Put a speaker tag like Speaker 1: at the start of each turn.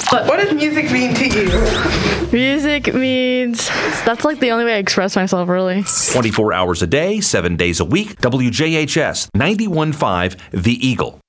Speaker 1: What does music mean to you?
Speaker 2: Music means that's like the only way I express myself, really.
Speaker 3: 24 hours a day, 7 days a week. WJHS 91.5 The Eagle.